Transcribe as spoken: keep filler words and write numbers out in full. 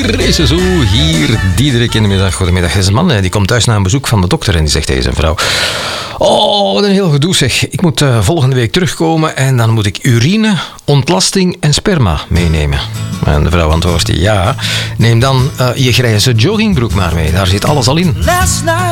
hier is ze zo, hier, Diederik in de middag. Goedemiddag, deze man die komt thuis na een bezoek van de dokter en die zegt tegen zijn vrouw: oh, wat een heel gedoe zeg. Ik moet uh, volgende week terugkomen en dan moet ik urine, ontlasting en sperma meenemen. En de vrouw antwoordt: ja, neem dan uh, je grijze joggingbroek maar mee. Daar zit alles al in.